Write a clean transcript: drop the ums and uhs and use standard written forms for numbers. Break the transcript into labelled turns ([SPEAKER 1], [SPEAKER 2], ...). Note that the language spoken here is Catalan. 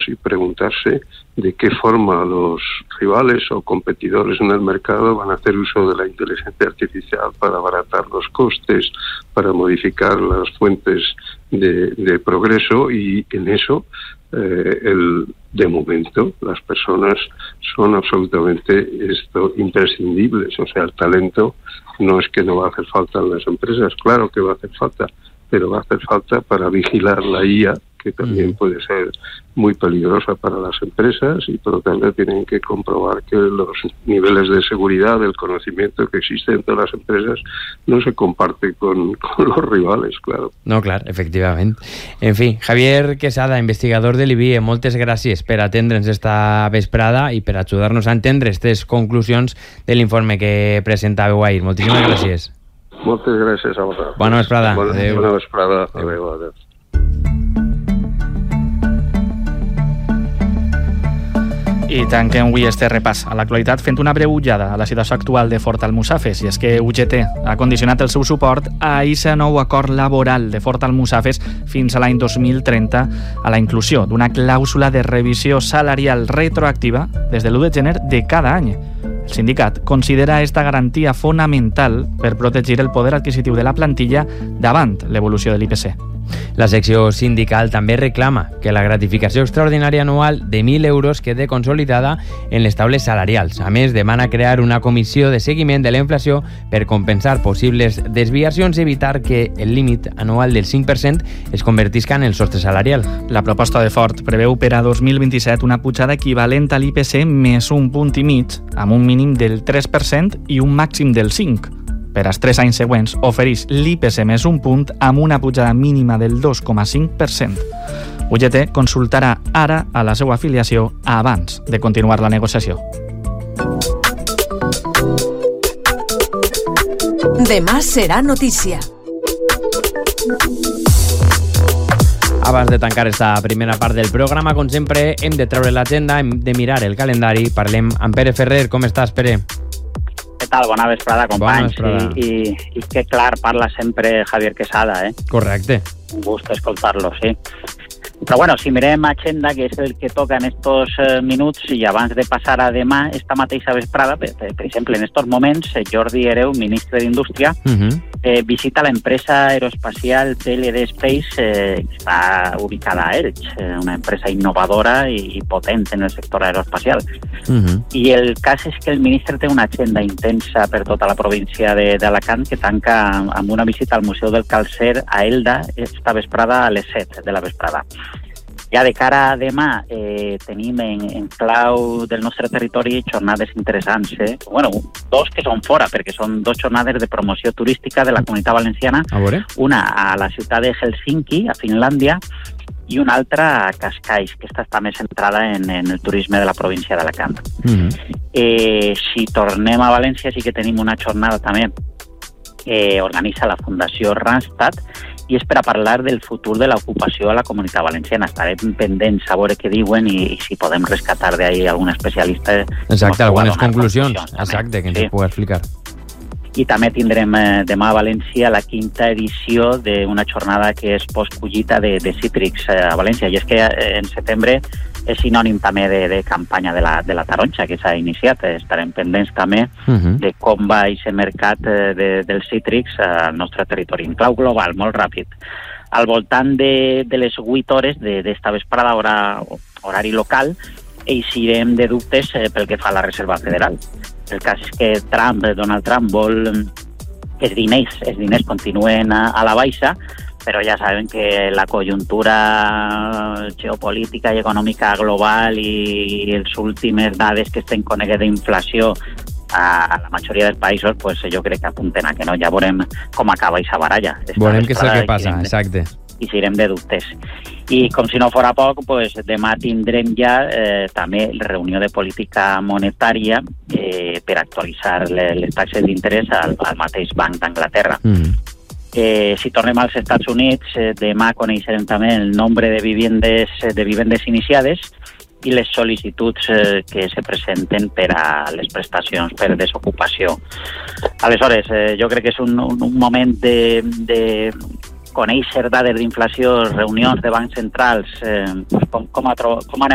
[SPEAKER 1] y preguntarse de qué forma los rivales o competidores en el mercado van a hacer uso de la inteligencia artificial para abaratar los costes, para modificar las fuentes de progreso, y en eso de momento las personas son absolutamente imprescindibles. O sea, el talento no es que no va a hacer falta en las empresas, claro que va a hacer falta, pero va a hacer falta para vigilar la IA, que también puede ser muy peligrosa para las empresas, y por lo tanto tienen que comprobar que los niveles de seguridad, del conocimiento que existe en todas las empresas, no se comparte con los rivales, claro.
[SPEAKER 2] No, clar, efectivament. En fi, Javier Quesada, investigador de l'IBIE, moltes gràcies per atendre'ns esta vesprada i per ajudar-nos a entendre aquestes conclusions de l'informe que presentàveu ahir. Moltíssimes gràcies.
[SPEAKER 1] Moltes gràcies a vosaltres.
[SPEAKER 2] Bona vesprada. Adéu.
[SPEAKER 1] Bona vesprada. Adéu.
[SPEAKER 3] I tanquem avui este repàs a l'actualitat fent una breu ullada a la situació actual de Ford Almussafes, i és que UGT ha condicionat el seu suport a aquest nou acord laboral de Ford Almussafes fins a l'any 2030 a la inclusió d'una clàusula de revisió salarial retroactiva des de l'1 de gener de cada any. El sindicat considera esta garantia fonamental per protegir el poder adquisitiu de la plantilla davant l'evolució de l'IPC.
[SPEAKER 2] La secció sindical també reclama que la gratificació extraordinària anual de 1.000 euros quede consolidada en les taules salarials. A més, demana crear una comissió de seguiment de la inflació per compensar possibles desviacions i evitar que el límit anual del 5% es convertisca en el sostre salarial.
[SPEAKER 3] La proposta de Ford preveu per a 2027 una pujada equivalent a l'IPC més un punt i mig, amb un mínim del 3% i un màxim del 5%. Per als 3 anys següents ofereix l'IPC més un punt amb una pujada mínima del 2,5%. UGT consultarà ara a la seva afiliació abans de continuar la negociació.
[SPEAKER 4] Demà serà notícia.
[SPEAKER 2] Abans de tancar esta primera part del programa, com sempre, hem de treure l'agenda, hem de mirar el calendari. Parlem amb Pere Ferrer. Com estàs, Pere?
[SPEAKER 5] Què tal? Bona vesprada, companys.
[SPEAKER 2] Bona vesprada.
[SPEAKER 5] I que clar parla sempre Javier Quesada,
[SPEAKER 2] Correcte.
[SPEAKER 5] Un gust escoltar-lo, sí. Però bueno, si mirem agenda, que és el que toca en estos minuts, i abans de passar a demà, esta mateixa vesprada, per exemple, en estos moments, Jordi Hereu, ministre d'Indústria, visita la empresa aeroespacial PLD Space, que està ubicada a Elx, una empresa innovadora i potent en el sector aeroespacial. I el cas és que el ministre té una agenda intensa per tota la província d'Alacant, que tanca amb una visita al Museu del Calcer a Elda esta vesprada a les 7 de la vesprada. Ja de cara a demà tenim en clau del nostre territori jornades interessants. Bueno, dos que són fora, perquè són 2 jornades de promoció turística de la Comunitat Valenciana. Una a la ciutat de Helsinki, a Finlàndia, i una altra a Cascais, que està més centrada en el turisme de la província d'Alacant. Si tornem a València, sí que tenim una jornada també que organitza la Fundació Randstad, i és per a parlar del futur de l'ocupació a la Comunitat Valenciana. Estarem pendents a veure què diuen i si podem rescatar d'ahí algun especialista.
[SPEAKER 2] Exacte, algunes conclusions. Exacte, que ens ho pugui explicar.
[SPEAKER 5] I també tindrem demà a València la 5ª edició d'una jornada que és postcollita de cítrics a València. I és que en setembre és sinònim també de campanya de la taronja que s'ha iniciat. Estarem pendents també de com va aquest mercat dels cítrics al nostre territori. En clau global, molt ràpid. Al voltant de les 8 hores d'esta vesprada, horari local, eixirem de dubtes pel que fa a la Reserva Federal. El cas és que Donald Trump vol que els diners continuen a la baixa, però ja sabem que la conjuntura geopolítica i econòmica global i les últimes dades que estem coneguent d'inflació a la majoria dels països, pues jo crec que apunten a que no. Ja veurem com acaba aquesta baralla.
[SPEAKER 2] Veurem què és el que passa, exacte.
[SPEAKER 5] I serem de dubtes. I com si no fora poc, pues, demà tindrem ja també reunió de política monetària per actualitzar les taxes d'interès al mateix Banc d'Anglaterra. Si tornem als Estats Units, demà coneixerem també el nombre de vivendes iniciades i les sol·licituds que se presenten per a les prestacions per desocupació. Aleshores, jo crec que és un moment de conèixer dades d'inflació, reunions de bancs centrals, com anem